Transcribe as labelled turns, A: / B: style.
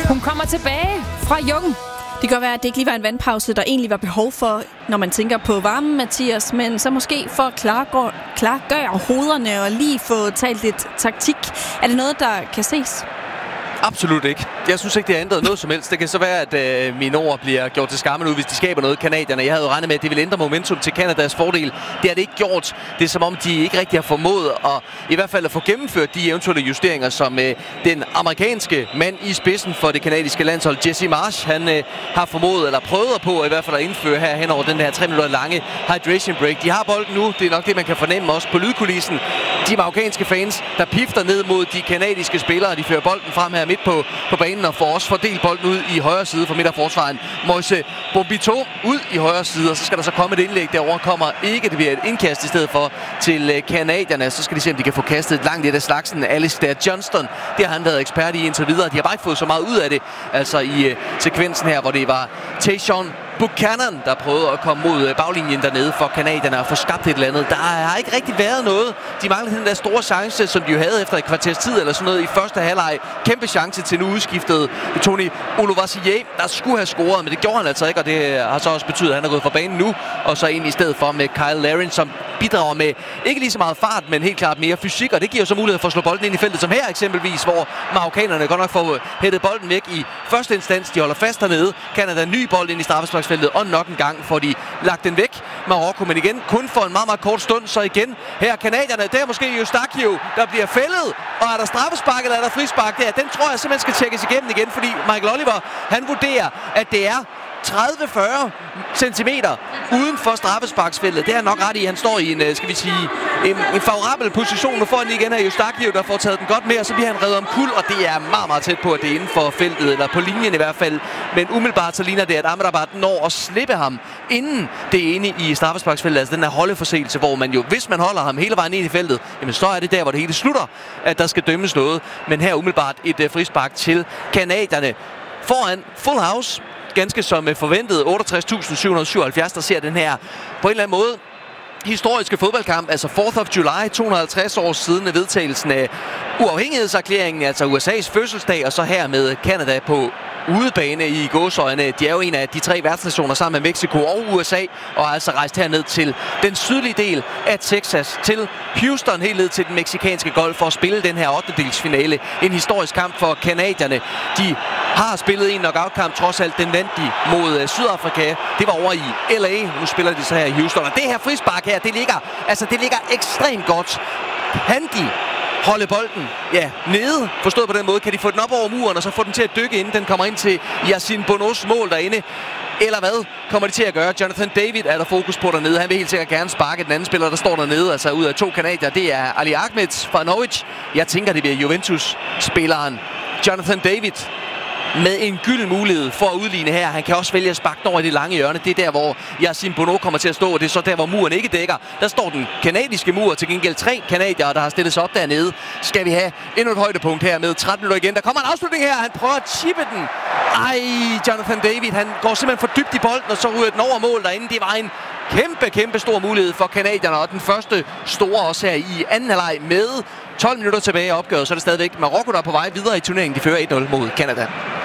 A: Hun kommer tilbage fra Jung.
B: Det kan godt være, at det ikke lige var en vandpause, der egentlig var behov for, når man tænker på varmen, Mathias, men så måske for at klargøre hovederne og lige få talt lidt taktik. Er det noget, der kan ses?
C: Absolut ikke. Jeg synes ikke, det har ændret noget som helst. Det kan så være, at mine ord bliver gjort til skamme nu, hvis de skaber noget, kanadierne. Jeg havde jo regnet med, at det ville ændre momentum til Kanadas fordel. Det har det ikke gjort. Det er som om, de ikke rigtig har formået at i hvert fald at få gennemført de eventuelle justeringer, som den amerikanske mand i spidsen for det kanadiske landshold, Jesse Marsh, han har formået, eller prøvet på i hvert fald at indføre her hen over den her 3 minutter lange hydration break. De har bolden nu. Det er nok det, man kan fornemme også på lydkulissen. De marokkanske fans, der pifter ned mod de kanadiske spillere, de fører bolden frem her midt på banen og får også fordelt bolden ud i højre side for midt af forsvaret. Moise Bombito ud i højre side, og så skal der så komme et indlæg derover. Kommer ikke, det bliver et indkast i stedet for til kanadierne. Så skal de se, om de kan få kastet et langt et af slagsen. Alistair Johnston, det har han været ekspert i indtil videre. De har bare ikke fået så meget ud af det, altså i sekvensen her, hvor det var Tayshaun Buchanan, der prøvede at komme mod baglinjen dernede for kanadierne og få skabt et eller andet. Der har ikke rigtig været noget. De manglede den der store chance, som de jo havde efter et kvarters tid eller sådan noget i første halvleg. Kæmpe chance til nu udskiftet Tony Oluvasier, der skulle have scoret, men det gjorde han altså ikke, og det har så også betydet, at han er gået fra banen nu, og så ind i stedet for med Kyle Larin, som bidrager med ikke lige så meget fart, men helt klart mere fysik, og det giver så mulighed for at slå bolden ind i feltet, som her eksempelvis, hvor marokkanerne godt nok får hættet bolden væk i første instans. De holder fast dernede. Canada en ny bold ind i straffesparksfeltet, og nok en gang får de lagt den væk. Marokko, men igen kun for en meget, meget kort stund, så igen her kanadierne. Der er måske Eustáquio, der bliver fældet, og er der straffespark eller er der frispark der? Den tror jeg simpelthen skal tjekkes igennem igen, fordi Michael Oliver, han vurderer, at det er 30-40 centimeter uden for straffesparksfeltet. Det er nok ret i. Han står i en, skal vi sige, en favorabel position. Nu får han igen af Eustáquio, der får taget den godt med, og så bliver han reddet om kul, og det er meget, meget tæt på, at det er inden for feltet, eller på linjen i hvert fald. Men umiddelbart så ligner det, at Amrabat når at slippe ham, inden det er inde i straffesparksfeltet. Altså den her holdeforseelse, hvor man jo, hvis man holder ham hele vejen ind i feltet, jamen så er det der, hvor det hele slutter, at der skal dømmes noget. Men her umiddelbart et frispark til kanadierne. Foran full house, ganske som forventet, 68.777, der ser den her på en eller anden måde historiske fodboldkamp, altså 4th of July, 250 år siden vedtagelsen af uafhængighedserklæringen, altså USA's fødselsdag, og så her med Canada på udebane i gåseøjne. De er jo en af de 3 værtsnationer sammen med Mexico og USA, og er altså rejst herned til den sydlige del af Texas, til Houston, helt ned til den mexikanske golf, for at spille den her 8-delsfinale. En historisk kamp for kanadierne. De har spillet en knockout-kamp, trods alt den vandt de mod Sydafrika. Det var over i LA. Nu spiller de så her i Houston. Og det her frispark her, det ligger ekstremt godt. Kan de holde bolden nede, forstået på den måde? Kan de få den op over muren og så få den til at dykke, inden den kommer ind til Yassine Bonos mål derinde? Eller hvad kommer de til at gøre? Jonathan David er der fokus på dernede. Han vil helt sikkert gerne sparke den anden spiller, der står dernede. Altså ud af 2 kanadier. Det er Ali Ahmed fra Norwich. Jeg tænker, det bliver Juventus-spilleren Jonathan David med en gylden mulighed for at udligne her. Han kan også vælge at sparke den over i det lange hjørne. Det er der, hvor Yassine Bono kommer til at stå, og det er så der, hvor muren ikke dækker. Der står den kanadiske mur, til gengæld 3 kanadier, der har stillet sig op dernede. Skal vi have endnu et højdepunkt her med 13 minutter igen. Der kommer en afslutning her. Han prøver at chippe den. Ej, Jonathan David, han går simpelthen for dybt i bolden, og så ryger den over mål derinde. Det var en kæmpe stor mulighed for kanadierne, og den første store også her i anden halvleg med 12 minutter tilbage af opgøret. Så er det stadigvæk Marokko, der er på vej videre i turneringen. De fører 1-0 mod Canada.